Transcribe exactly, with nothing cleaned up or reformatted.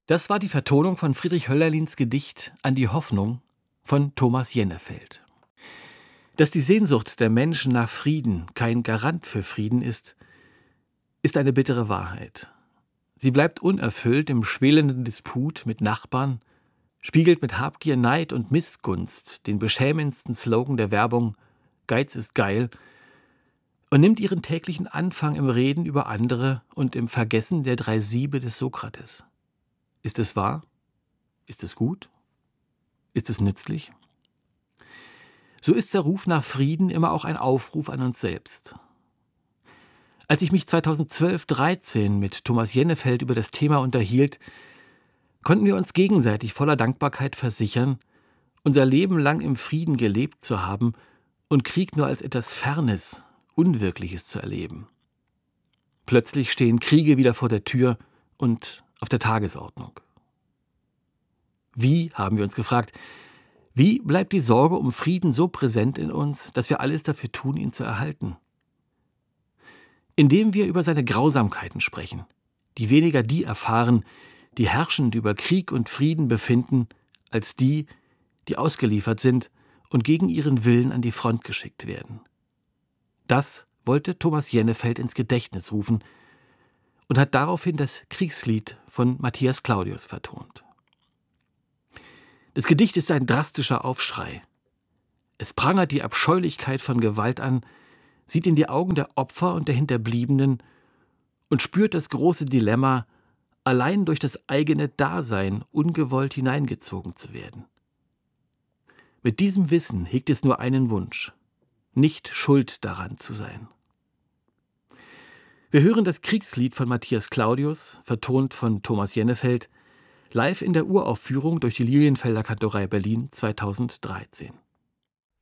Das war die Vertonung von Friedrich Hölderlins Gedicht »An die Hoffnung« von Thomas Jennefeld. Dass die Sehnsucht der Menschen nach Frieden kein Garant für Frieden ist, ist eine bittere Wahrheit. Sie bleibt unerfüllt im schwelenden Disput mit Nachbarn, spiegelt mit Habgier, Neid und Missgunst den beschämendsten Slogan der Werbung »Geiz ist geil« und nimmt ihren täglichen Anfang im Reden über andere und im Vergessen der drei Siebe des Sokrates. Ist es wahr? Ist es gut? Ist es nützlich? So ist der Ruf nach Frieden immer auch ein Aufruf an uns selbst. Als ich mich zweitausendzwölf dreizehn mit Thomas Jennefeld über das Thema unterhielt, konnten wir uns gegenseitig voller Dankbarkeit versichern, unser Leben lang im Frieden gelebt zu haben und Krieg nur als etwas Fernes, Unwirkliches zu erleben. Plötzlich stehen Kriege wieder vor der Tür und auf der Tagesordnung. Wie, haben wir uns gefragt, wie bleibt die Sorge um Frieden so präsent in uns, dass wir alles dafür tun, ihn zu erhalten? Indem wir über seine Grausamkeiten sprechen, die weniger die erfahren, die herrschend über Krieg und Frieden befinden, als die, die ausgeliefert sind und gegen ihren Willen an die Front geschickt werden. Das wollte Thomas Jennefeld ins Gedächtnis rufen und hat daraufhin das Kriegslied von Matthias Claudius vertont. Das Gedicht ist ein drastischer Aufschrei. Es prangert die Abscheulichkeit von Gewalt an, sieht in die Augen der Opfer und der Hinterbliebenen und spürt das große Dilemma, allein durch das eigene Dasein ungewollt hineingezogen zu werden. Mit diesem Wissen hegt es nur einen Wunsch: nicht schuld daran zu sein. Wir hören das Kriegslied von Matthias Claudius, vertont von Thomas Jennefeld, live in der Uraufführung durch die Lilienfelder Kantorei Berlin zweitausenddreizehn.